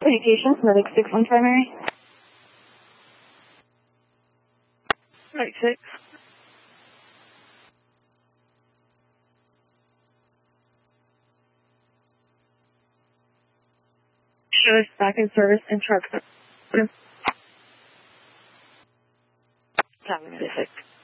Communications, Medic 6 on primary. Medic 6. Shows back in service and truck. Copy, Medic 6.